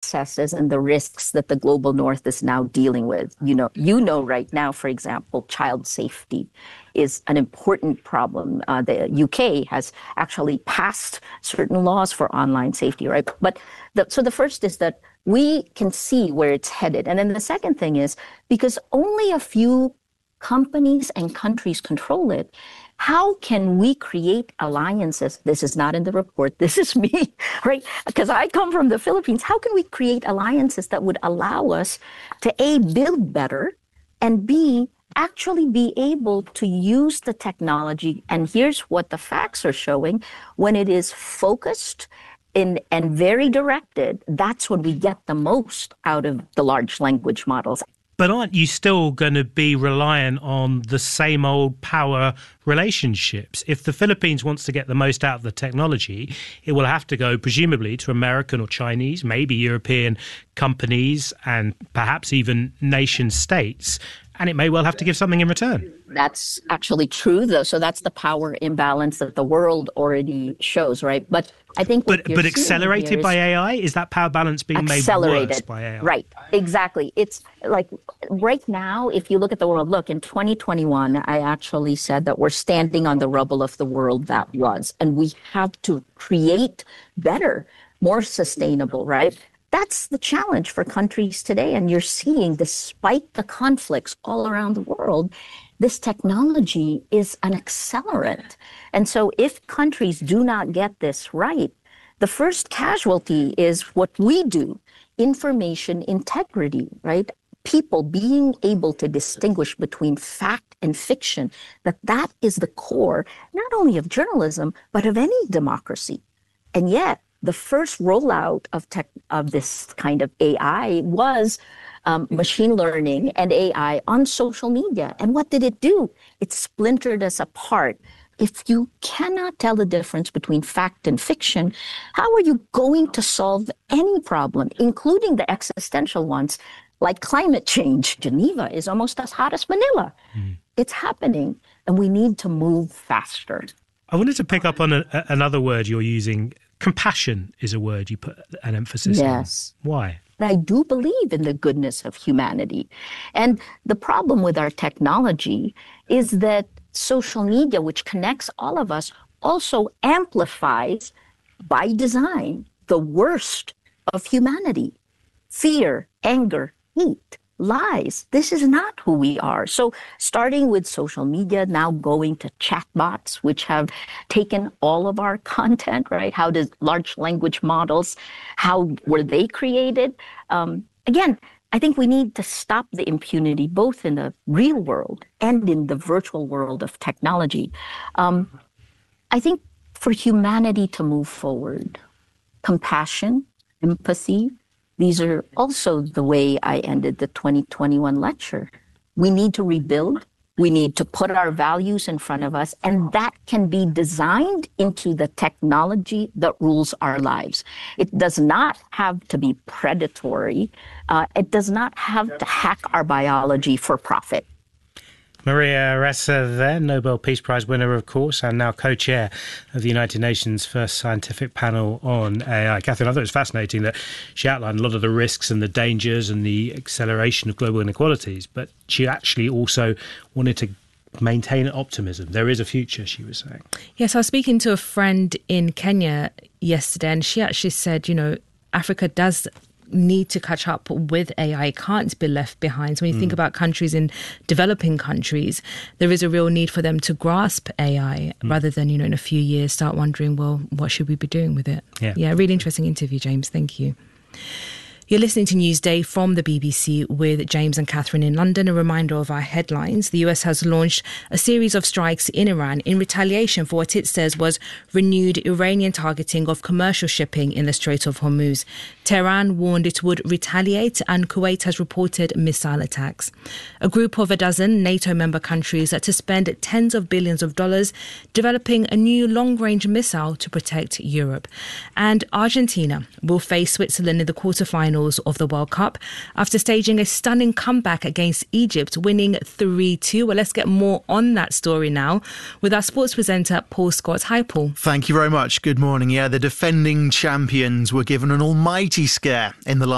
excesses and the risks that the global north is now dealing with. You know right now, for example, child safety is an important problem. The UK has actually passed certain laws for online safety, right? But so the first is that we can see where it's headed. And then the second thing is, because only a few companies and countries control it, how can we create alliances? This is not in the report. This is me, right? Because I come from the Philippines. How can we create alliances that would allow us to A, build better, and B, actually be able to use the technology? And here's what the facts are showing. When it is focused and very directed, that's when we get the most out of the large language models. But aren't you still going to be reliant on the same old power relationships? If the Philippines wants to get the most out of the technology, it will have to go presumably to American or Chinese, maybe European companies and perhaps even nation states. And it may well have to give something in return. That's actually true, though. So that's the power imbalance that the world already shows, right? But I think but accelerated by AI, is that power balance being made worse by AI? Right, exactly. It's like right now, if you look at the world, in 2021, I actually said that we're standing on the rubble of the world that was, and we have to create better, more sustainable, right? That's the challenge for countries today. And you're seeing, despite the conflicts all around the world, this technology is an accelerant. And so if countries do not get this right, the first casualty is what we do, information integrity, right? People being able to distinguish between fact and fiction, that is the core, not only of journalism, but of any democracy. And yet, the first rollout of this kind of AI was machine learning and AI on social media. And what did it do? It splintered us apart. If you cannot tell the difference between fact and fiction, how are you going to solve any problem, including the existential ones like climate change? Geneva is almost as hot as Manila. It's happening, and we need to move faster. I wanted to pick up on another word you're using. Compassion is a word you put an emphasis on. Yes. Why? I do believe in the goodness of humanity. And the problem with our technology is that social media, which connects all of us, also amplifies, by design, the worst of humanity. Fear, anger, hate, lies. This is not who we are. So starting with social media, now going to chatbots, which have taken all of our content, right? How does large language models, how were they created? Again, I think we need to stop the impunity, both in the real world and in the virtual world of technology. I think for humanity to move forward, compassion, empathy, these are also the way I ended the 2021 lecture. We need to rebuild. We need to put our values in front of us, and that can be designed into the technology that rules our lives. It does not have to be predatory. It does not have to hack our biology for profit. Maria Ressa there, Nobel Peace Prize winner, of course, and now co-chair of the United Nations first scientific panel on AI. Catherine, I thought it was fascinating that she outlined a lot of the risks and the dangers and the acceleration of global inequalities, but she actually also wanted to maintain optimism. There is a future, she was saying. Yes, I was speaking to a friend in Kenya yesterday, and she actually said, Africa does need to catch up with AI. It can't be left behind. So when you think about countries in developing countries, there is a real need for them to grasp AI rather than, in a few years start wondering, well, what should we be doing with it? Yeah, really interesting interview, James. Thank you. You're listening to Newsday from the BBC with James and Catherine in London. A reminder of our headlines. The US has launched a series of strikes in Iran in retaliation for what it says was renewed Iranian targeting of commercial shipping in the Strait of Hormuz. Tehran warned it would retaliate, and Kuwait has reported missile attacks. A group of a dozen NATO member countries are to spend tens of billions of dollars developing a new long-range missile to protect Europe. And Argentina will face Switzerland in the quarterfinals of the World Cup after staging a stunning comeback against Egypt, winning 3-2. Well, let's get more on that story now with our sports presenter, Paul Scott. Hi, Paul. Thank you very much. Good morning. Yeah, the defending champions were given an almighty scare in the last